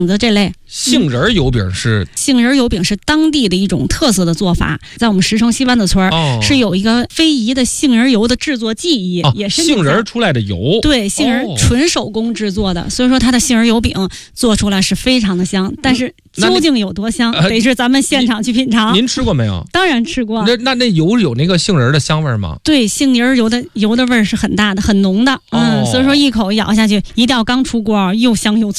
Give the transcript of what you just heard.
的这类。 杏仁油饼是杏仁油饼是当地的一种特色的做法，在我们石城西湾子村、是有一个非遗的杏仁油的制作技艺，也是杏仁出来的油。 对，杏仁纯手工制作的，所以说它的杏仁油饼做出来是非常的香。但是究竟有多香，得是咱们现场去品尝。 您吃过没有？ 当然吃过。 那油有那个杏仁的香味吗？ 对，杏仁油的味儿是很大的，很浓的。所以说一口咬下去，一定要刚出锅，又香又脆。